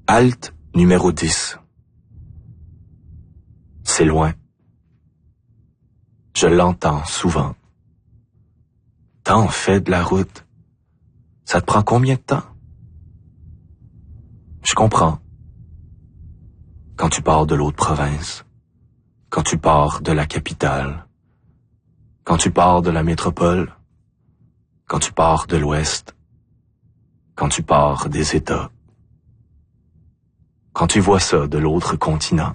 Halte numéro 10. C'est loin. Je l'entends souvent. T'en fais de la route. Ça te prend combien de temps? Je comprends. Quand tu pars de l'autre province, quand tu pars de la capitale, quand tu pars de la métropole, quand tu pars de l'Ouest, quand tu pars des États, quand tu vois ça de l'autre continent.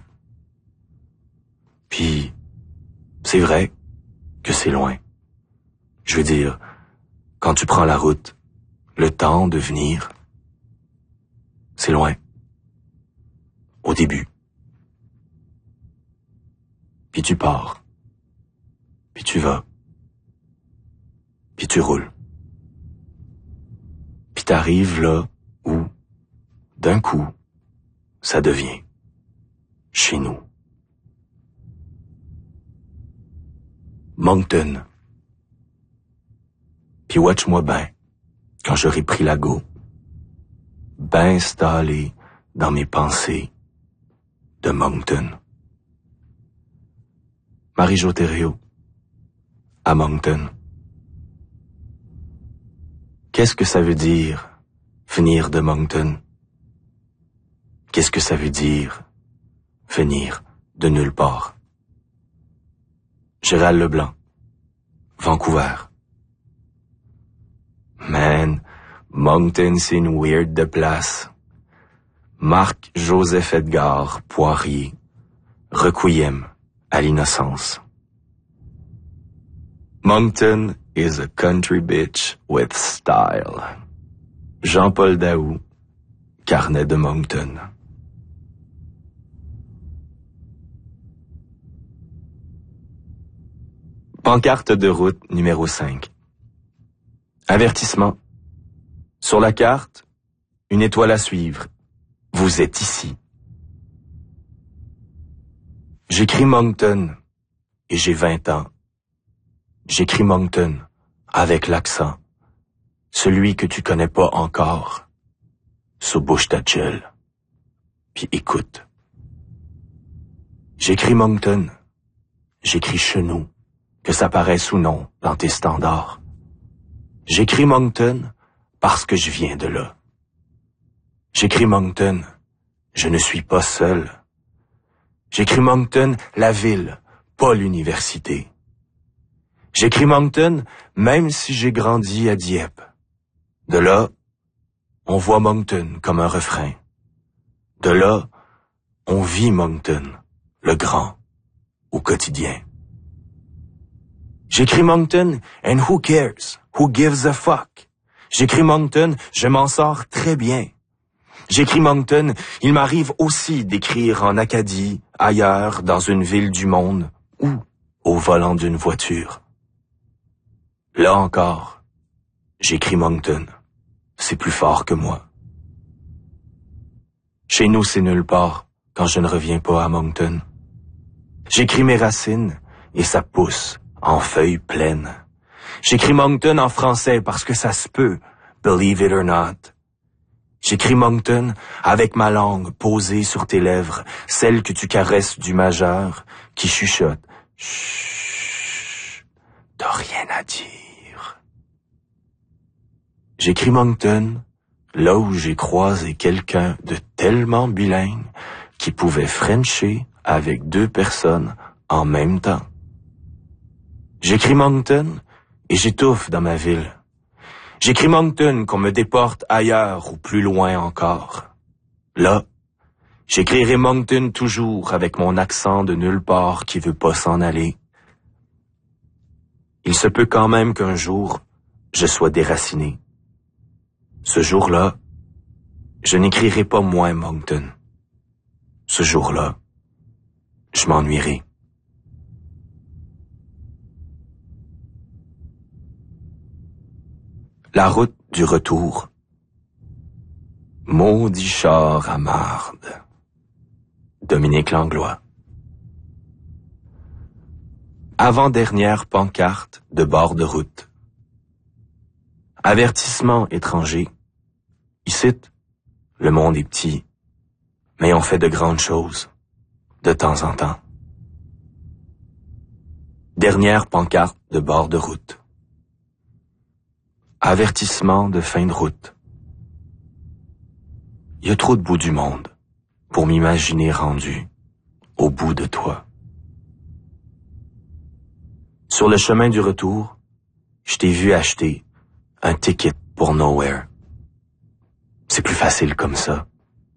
Puis, c'est vrai que c'est loin. Je veux dire, quand tu prends la route, le temps de venir, c'est loin. Au début. Puis tu pars. Puis tu vas. Puis tu roules. Puis t'arrives là où, d'un coup, ça devient chez nous. Moncton. Puis watch-moi ben, quand j'aurai pris la go, ben installé dans mes pensées de Moncton. Marie-Jo Thériault, à Moncton. Qu'est-ce que ça veut dire, venir de Moncton? Qu'est-ce que ça veut dire, venir de nulle part? Gérald Leblanc, Vancouver. Man, Moncton, c'est une weird de place. Marc-Joseph Edgar Poirier, Requiem à l'innocence. Moncton is a country bitch with style. Jean-Paul Daou, Carnet de Moncton. Pancarte de route numéro 5. Avertissement. Sur la carte, une étoile à suivre. Vous êtes ici. J'écris Moncton et j'ai 20 ans. J'écris Moncton avec l'accent. Celui que tu connais pas encore. So bouge ta gueule. Puis écoute. J'écris Moncton. J'écris Chenou. Que ça paraisse ou non dans tes standards. J'écris Moncton parce que je viens de là. J'écris Moncton. Je ne suis pas seul. J'écris Moncton, la ville, pas l'université. J'écris Moncton, même si j'ai grandi à Dieppe. De là, on voit Moncton comme un refrain. De là, on vit Moncton, le grand, au quotidien. J'écris Moncton, and who cares? Who gives a fuck? J'écris Moncton, je m'en sors très bien. J'écris Moncton, il m'arrive aussi d'écrire en Acadie, ailleurs, dans une ville du monde, ou au volant d'une voiture. Là encore, j'écris Moncton. C'est plus fort que moi. Chez nous, c'est nulle part quand je ne reviens pas à Moncton. J'écris mes racines et ça pousse en feuilles pleines. J'écris Moncton en français parce que ça se peut, believe it or not. J'écris Moncton avec ma langue posée sur tes lèvres, celle que tu caresses du majeur, qui chuchote. Chut, t'as rien à dire. J'écris Moncton là où j'ai croisé quelqu'un de tellement bilingue qui pouvait frencher avec 2 personnes en même temps. J'écris Moncton et j'étouffe dans ma ville. J'écris Moncton qu'on me déporte ailleurs ou plus loin encore. Là, j'écrirai Moncton toujours avec mon accent de nulle part qui veut pas s'en aller. Il se peut quand même qu'un jour, je sois déraciné. Ce jour-là, je n'écrirai pas moins Moncton. Ce jour-là, je m'ennuierai. La route du retour. Maudit char à marde. Dominique Langlois. Avant-dernière pancarte de bord de route. Avertissement étranger. Ici, le monde est petit. mais on fait de grandes choses, de temps en temps. Dernière pancarte de bord de route. Avertissement de fin de route. Il y a trop de bout du monde pour m'imaginer rendu au bout de toi. Sur le chemin du retour, je t'ai vu acheter un ticket pour Nowhere. C'est plus facile comme ça.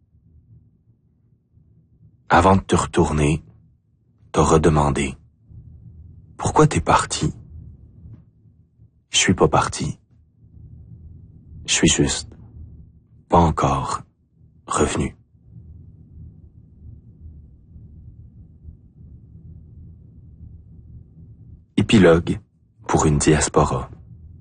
Avant de te retourner, t'as redemandé « Pourquoi t'es parti? » Je suis pas parti. Je suis juste pas encore revenu. Épilogue pour une diaspora.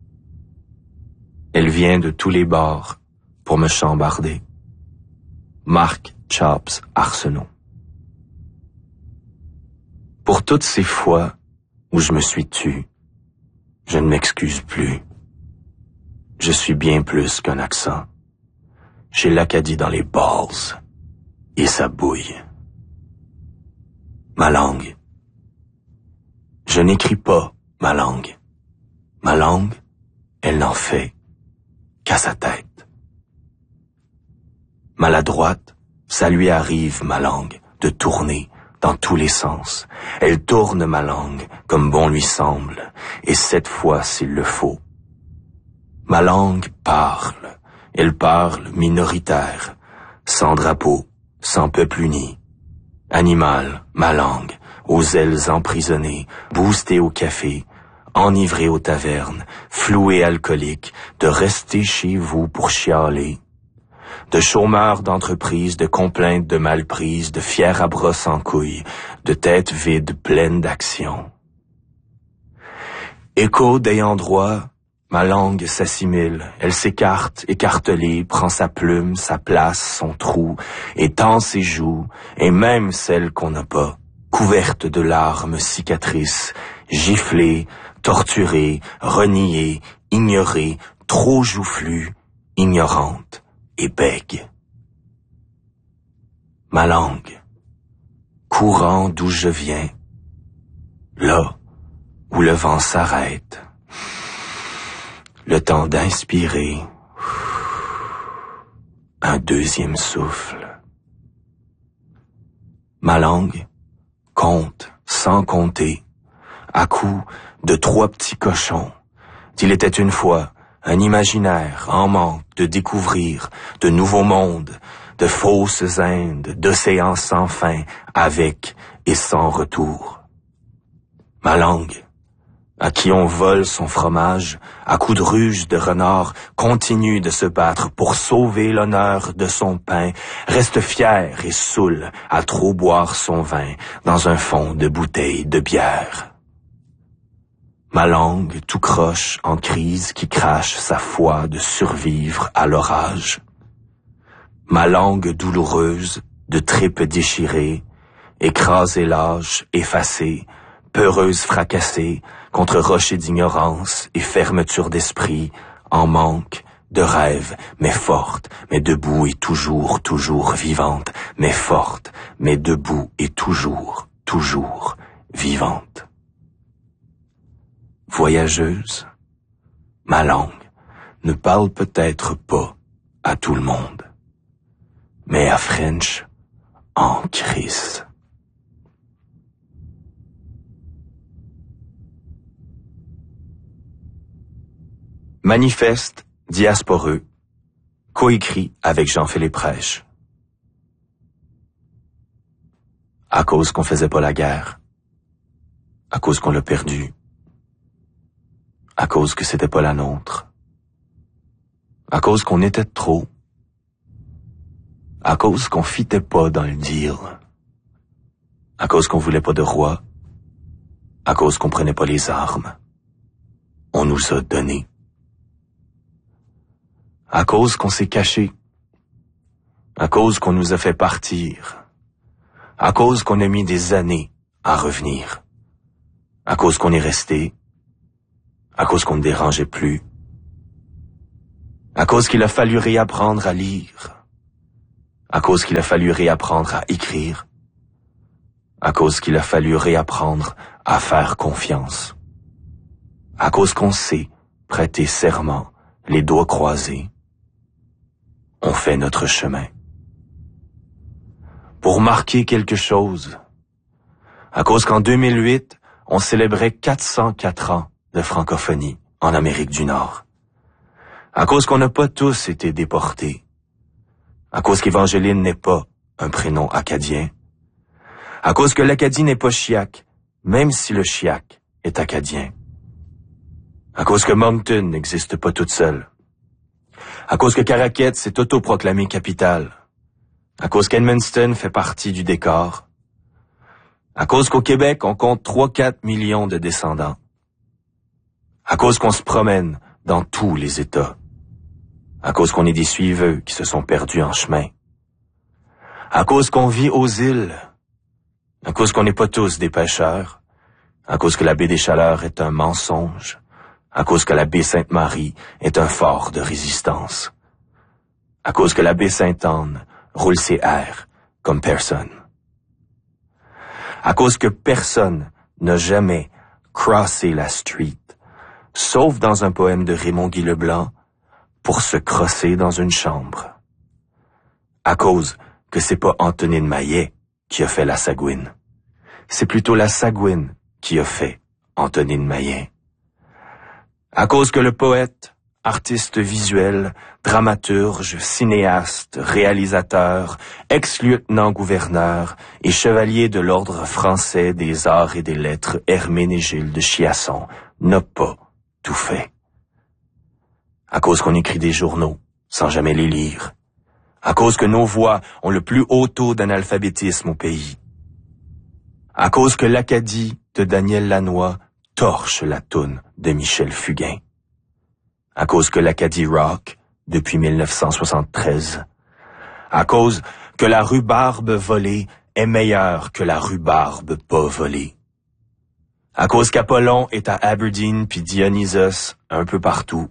Elle vient de tous les bords pour me chambarder. Marc Chops Arsenault. Pour toutes ces fois où je me suis tu, je ne m'excuse plus. Je suis bien plus qu'un accent. J'ai l'Acadie dans les balls et ça bouille. Ma langue. Je n'écris pas ma langue. Ma langue, elle n'en fait qu'à sa tête. Maladroite, ça lui arrive, ma langue, de tourner dans tous les sens. Elle tourne ma langue comme bon lui semble, et cette fois s'il le faut. Ma langue parle, elle parle minoritaire, sans drapeau, sans peuple uni. Animal, ma langue, aux ailes emprisonnées, boosté au café, enivré aux tavernes, floué alcoolique, de rester chez vous pour chialer. De chômeurs d'entreprise, de complaintes de malprise, de fiers à bras sans couilles, de têtes vides pleines d'action. Écho d'ayant droit, ma langue s'assimile, elle s'écarte, écartelée, prend sa plume, sa place, son trou, et tend ses joues, et même celles qu'on n'a pas, couvertes de larmes cicatrices, giflée, torturée, reniée, ignorée, trop joufflue, ignorante et bègue. Ma langue, courant d'où je viens, là où le vent s'arrête, le temps d'inspirer un deuxième souffle. Ma langue compte sans compter, à coups de 3 petits cochons. Il était une fois un imaginaire en manque de découvrir de nouveaux mondes, de fausses Indes, d'océans sans fin, avec et sans retour. Ma langue, à qui on vole son fromage, à coups de ruge de renard, continue de se battre pour sauver l'honneur de son pain, reste fier et saoul à trop boire son vin dans un fond de bouteille de bière. Ma langue tout croche en crise qui crache sa foi de survivre à l'orage. Ma langue douloureuse de tripes déchirées, écrasée lâche, effacée, peureuse fracassée, contre rochers d'ignorance et fermeture d'esprit, en manque de rêve, mais forte, mais debout et toujours, toujours vivante, mais forte, mais debout et toujours, toujours vivante. Voyageuse, ma langue ne parle peut-être pas à tout le monde, mais à French en crise. Manifeste diasporeux, coécrit avec Jean-Philippe Rèche. À cause qu'on faisait pas la guerre, à cause qu'on l'a perdue, à cause que c'était pas la nôtre, à cause qu'on était trop, à cause qu'on fitait pas dans le deal, à cause qu'on voulait pas de roi, à cause qu'on prenait pas les armes, on nous a donné. À cause qu'on s'est caché, à cause qu'on nous a fait partir, à cause qu'on a mis des années à revenir, à cause qu'on est resté, à cause qu'on ne dérangeait plus, à cause qu'il a fallu réapprendre à lire, À cause qu'il a fallu réapprendre à écrire. À cause qu'il a fallu réapprendre à faire confiance. À cause qu'on sait prêter serment, les doigts croisés. On fait notre chemin. Pour marquer quelque chose. À cause qu'en 2008, on célébrait 404 ans de francophonie en Amérique du Nord. À cause qu'on n'a pas tous été déportés. À cause qu'Évangeline n'est pas un prénom acadien. À cause que l'Acadie n'est pas chiac, même si le chiac est acadien. À cause que Moncton n'existe pas toute seule. À cause que Caraquette s'est autoproclamée capitale. À cause qu'Edmundston fait partie du décor. À cause qu'au Québec, on compte 3-4 millions de descendants. À cause qu'on se promène dans tous les États. À cause qu'on est des suiveux qui se sont perdus en chemin. À cause qu'on vit aux îles. À cause qu'on n'est pas tous des pêcheurs. À cause que la baie des Chaleurs est un mensonge. À cause que la baie Sainte-Marie est un fort de résistance. À cause que la baie Sainte-Anne roule ses airs comme personne. À cause que personne n'a jamais crossé la street, sauf dans un poème de Raymond Guy Leblanc, pour se crosser dans une chambre. À cause que c'est pas Antonine Maillet qui a fait la Sagouine. C'est plutôt la Sagouine qui a fait Antonine Maillet. À cause que le poète, artiste visuel, dramaturge, cinéaste, réalisateur, ex-lieutenant-gouverneur et chevalier de l'Ordre français des arts et des lettres Herménégilde de Chiasson n'a pas tout fait. À cause qu'on écrit des journaux sans jamais les lire. À cause que nos voix ont le plus haut taux d'analphabétisme au pays. À cause que l'Acadie de Daniel Lanois torche la toune de Michel Fugain. À cause que l'Acadie rock depuis 1973. À cause que la rhubarbe volée est meilleure que la rhubarbe pas volée. À cause qu'Apollon est à Aberdeen puis Dionysos un peu partout.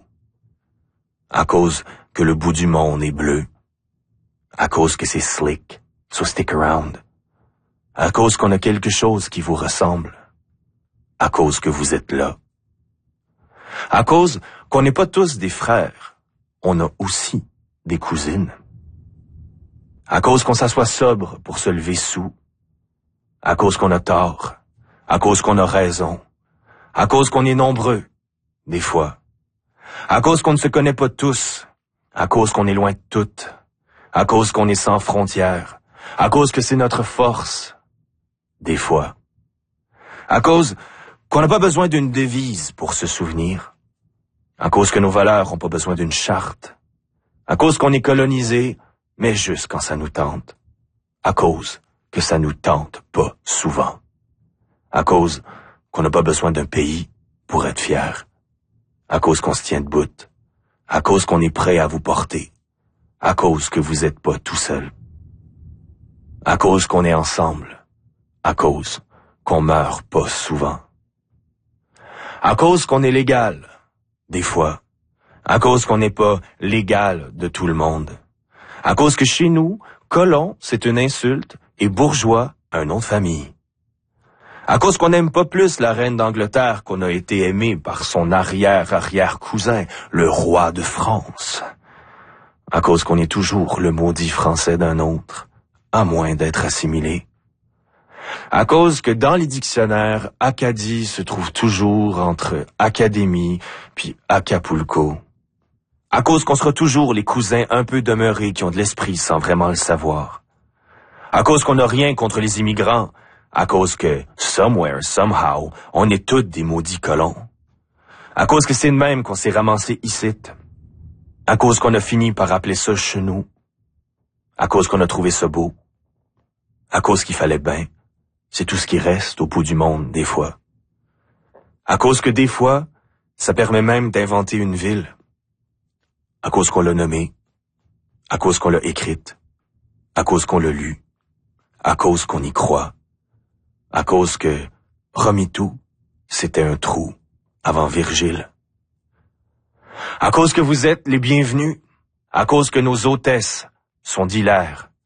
À cause que le bout du monde est bleu. À cause que c'est slick, so stick around. À cause qu'on a quelque chose qui vous ressemble. À cause que vous êtes là. À cause qu'on n'est pas tous des frères, on a aussi des cousines. À cause qu'on s'assoit sobre pour se lever soûl. À cause qu'on a tort. À cause qu'on a raison. À cause qu'on est nombreux, des fois. À cause qu'on ne se connaît pas tous. À cause qu'on est loin de toutes. À cause qu'on est sans frontières. À cause que c'est notre force, des fois. À cause qu'on n'a pas besoin d'une devise pour se souvenir. À cause que nos valeurs n'ont pas besoin d'une charte. À cause qu'on est colonisé, mais juste quand ça nous tente. À cause que ça nous tente pas souvent. À cause qu'on n'a pas besoin d'un pays pour être fier. À cause qu'on se tient debout. À cause qu'on est prêt à vous porter. À cause que vous êtes pas tout seul. À cause qu'on est ensemble. À cause qu'on meurt pas souvent. À cause qu'on est légal, des fois. À cause qu'on n'est pas l'égal de tout le monde. À cause que chez nous, colon, c'est une insulte et bourgeois, un nom de famille. À cause qu'on n'aime pas plus la reine d'Angleterre qu'on a été aimé par son arrière-arrière-cousin, le roi de France. À cause qu'on est toujours le maudit français d'un autre, à moins d'être assimilé. À cause que dans les dictionnaires, Acadie se trouve toujours entre Académie puis Acapulco. À cause qu'on sera toujours les cousins un peu demeurés qui ont de l'esprit sans vraiment le savoir. À cause qu'on n'a rien contre les immigrants. À cause que, somewhere, somehow, on est tous des maudits colons. À cause que c'est de même qu'on s'est ramassé ici. À cause qu'on a fini par appeler ça chez nous. À cause qu'on a trouvé ça beau. À cause qu'il fallait bien. C'est tout ce qui reste au bout du monde, des fois. À cause que des fois, ça permet même d'inventer une ville. À cause qu'on l'a nommée. À cause qu'on l'a écrite. À cause qu'on l'a lue. À cause qu'on y croit. À cause que, Romitou, c'était un trou avant Virgile. À cause que vous êtes les bienvenus. À cause que nos hôtesses sont d'hilaires